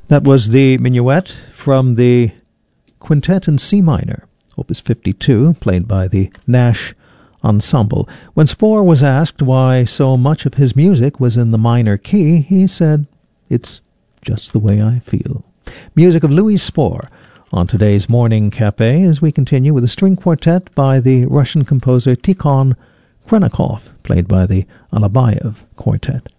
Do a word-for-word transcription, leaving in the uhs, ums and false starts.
That was the Minuet from the Quintet in C minor, Opus fifty-two, played by the Nash Ensemble. When Spohr was asked why so much of his music was in the minor key, he said, "It's just the way I feel." Music of Louis Spohr on today's Morning Cafe as we continue with a string quartet by the Russian composer Tikhon Khrenakov, played by the Alabaev Quartet.